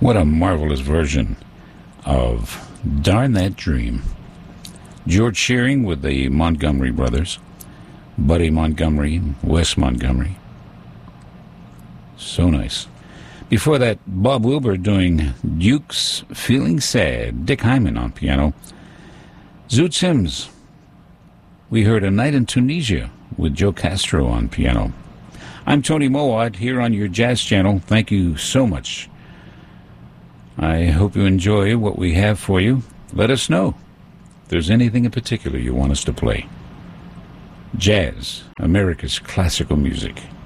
What a marvelous version of Darn That Dream. George Shearing with the Montgomery Brothers. Buddy Montgomery, Wes Montgomery. So nice. Before that, Bob Wilber doing Duke's Feeling Sad. Dick Hyman on piano. Zoot Sims. We heard A Night in Tunisia with Joe Castro on piano. I'm Tony Mowat here on your Jazz Channel. Thank you so much. I hope you enjoy what we have for you. Let us know if there's anything in particular you want us to play. Jazz, America's classical music.